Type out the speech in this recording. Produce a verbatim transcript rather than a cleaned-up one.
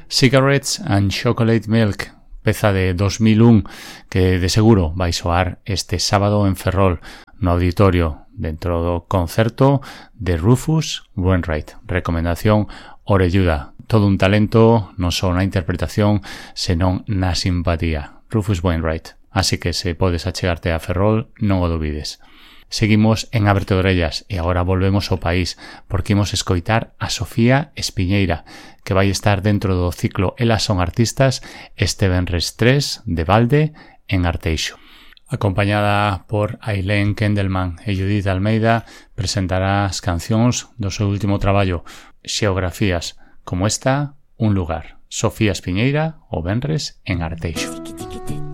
Cigarettes and Chocolate Milk, peza de dos mil un que de seguro vai soar este sábado en Ferrol no auditorio dentro do concerto de Rufus Wainwright. Recomendación orelluda, todo un talento non só na interpretación senón na simpatía. Rufus Wainwright, así que se podes achegarte a Ferrol non o dubides. Seguimos en Ábrete Orellas e agora volvemos ao país porque imos escoitar a Sofía Espiñeira, que vai estar dentro do ciclo Elas son artistas este venres tres de balde en Arteixo. Acompañada por Ailén Kendelman e Judith Almeida, presentará as cancións do seu último traballo, Xeografías, como esta, Un lugar. Sofía Espiñeira, o venres en Arteixo.